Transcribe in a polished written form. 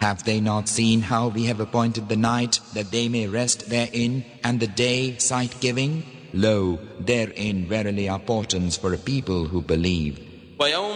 Have they not seen how we have appointed the night that they may rest therein, and the day sight-giving? Lo, therein verily are portents for a people who believe.